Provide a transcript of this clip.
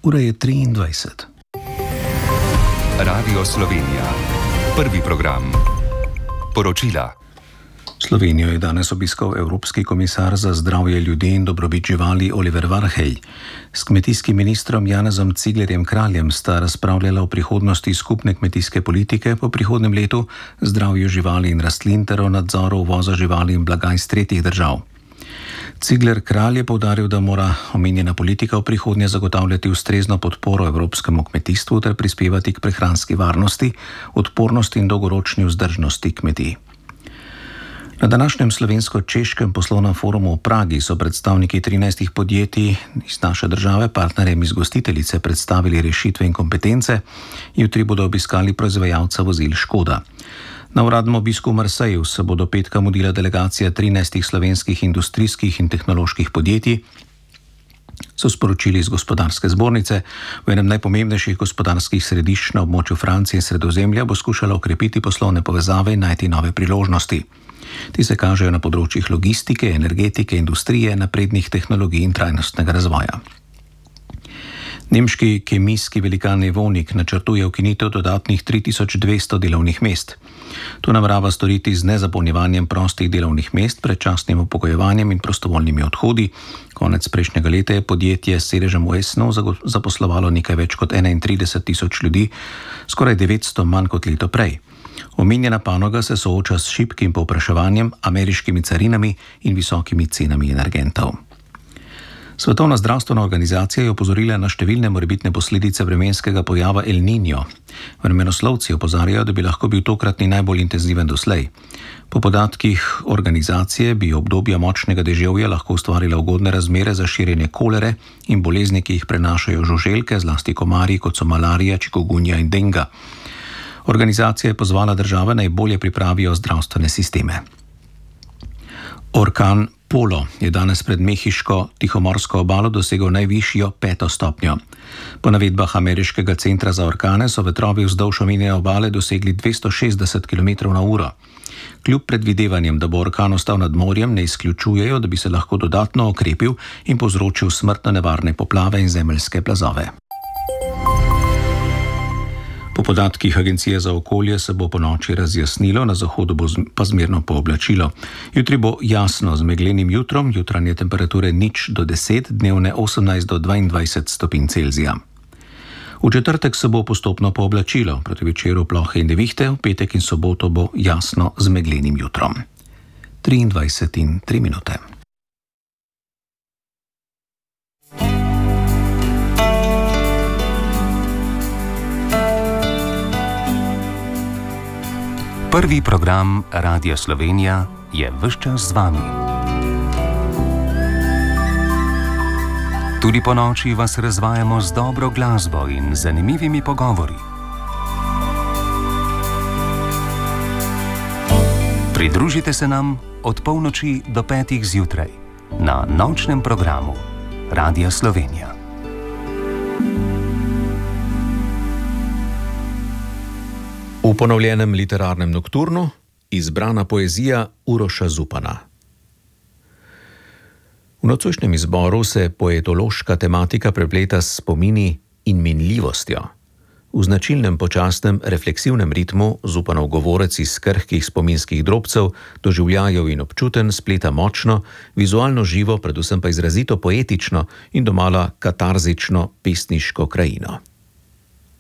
Ura je 23. Radio Slovenija. Prvi program. Poročila. Slovenijo je danes obiskal Evropski komisar za zdravje ljudi in dobrobit živali Oliver Varhelj. S kmetijskim ministrom Janezom Ciglerjem Kraljem sta razpravljala o prihodnosti skupne kmetijske politike po prihodnjem letu, zdravju živali in rastlin ter o nadzoru uvoza živali in blaga iz tretjih držav. Cigler Kralj je poudaril, da mora omenjena politika v prihodnje zagotavljati ustrezno podporo evropskemu kmetijstvu ter prispevati k prehranski varnosti, odpornosti in dolgoročni vzdržnosti kmetij. Na današnjem slovensko-češkem poslovnem forumu v Pragi so predstavniki 13 podjetij iz naše države partnerjem iz gostiteljice predstavili rešitve in kompetence. Jutri bodo obiskali proizvajalca vozil Škoda. Na uradnem obisku v Marseju se bo do petka mudila delegacija 13 slovenskih industrijskih in tehnoloških podjetij, so sporočili iz gospodarske zbornice. V enem najpomembnejših gospodarskih središč na območju Francije in Sredozemlja bo skušala okrepiti poslovne povezave in najti nove priložnosti. Ti se kažejo na področjih logistike, energetike, industrije, naprednih tehnologij in trajnostnega razvoja. Nemški kemijski velikan Evonik načrtuje ukinitev dodatnih 3200 delovnih mest. To namerava storiti z nezapolnjevanjem prostih delovnih mest, predčasnim upokojevanjem in prostovoljnimi odhodi. Konec prejšnjega leta je podjetje s sedežem v Esnu zaposlovalo nekaj več kot 31 000 ljudi, skoraj 900 manj kot leto prej. Omenjena panoga se sooča s šibkim povpraševanjem, ameriškimi carinami in visokimi cenami energentov. Svetovna zdravstvena organizacija je opozorila na številne morebitne posledice vremenskega pojava El Niño. Vremenoslovci opozarjajo, da bi lahko bil tokratni najbolj intenziven doslej. Po podatkih organizacije bi obdobja močnega deževja lahko ustvarila ugodne razmere za širjenje kolere in bolezni, ki jih prenašajo žuželke, zlasti komarji, kot so malarija, čikungunja in denga. Organizacija je pozvala države, naj bolje pripravijo zdravstvene sisteme. Orkan Polo je danes pred mehiško-tihomorsko obalo dosegel najvišjo 5. stopnjo. Po navedbah ameriškega centra za orkane so vetrovi vzdolž omenjene obale dosegli 260 km/h. Kljub predvidevanjem, da bo orkan ostal nad morjem, ne izključujejo, da bi se lahko dodatno okrepil in povzročil smrtno nevarne poplave in zemeljske plazove. Po podatkih Agencije za okolje se bo ponoči razjasnilo, na zahodu bo pa zmerno pooblačilo. Jutri bo jasno z meglenim jutrom, jutranje temperature 0 do 10, dnevne 18 do 22 stopinj Celzija. V četrtek se bo postopno pooblačilo, proti večeru plohe in nevihte, v petek in soboto bo jasno z meglenim jutrom. 23:03. Prvi program Radia Slovenija je ves čas z vami. Tudi po noči vas razvajamo z dobro glasbo in zanimivimi pogovori. Pridružite se nam od polnoči do 5 zjutraj na nočnem programu Radia Slovenija. V ponovljenem literarnem nokturnu izbrana poezija Uroša Zupana. V nocojšnjem izboru se poetološka tematika prepleta s spomini in minljivostjo. V značilnem počasnem refleksivnem ritmu Zupanov govorec iz krhkih spominskih drobcev, doživljajev in občutenj spleta močno, vizualno živo, predvsem pa izrazito poetično in domala katarzično pesniško krajino.